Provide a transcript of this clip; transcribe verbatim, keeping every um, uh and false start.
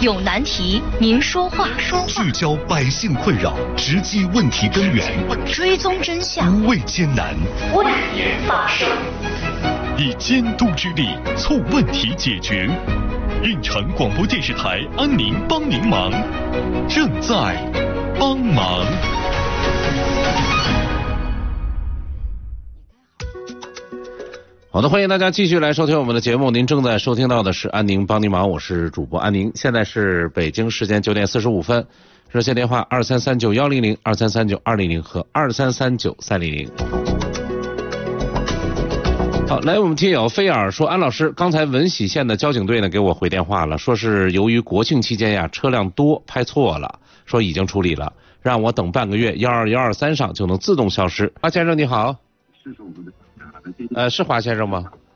有难题您说话， 聚焦百姓困扰，直击问题根源， 追踪真相， 无畏艰难， 为您发声， 以监督之力促问题解决。运城广播电视台安宁帮您忙，正在帮忙。 好的，欢迎大家继续来收听我们的节目。您正在收听到的是安宁帮您忙，我是主播安宁。现在是北京时间九点四十五分，热线电话二三三九幺零零、二三三九二零零和二三三九三零零。好，来，我们听友菲尔说，安老师，刚才文喜县的交警队呢给我回电话了，说是由于国庆期间呀车辆多拍错了，说已经处理了，让我等半个月，幺二幺二三上就能自动消失。华先生你好。呃，是华先生吗？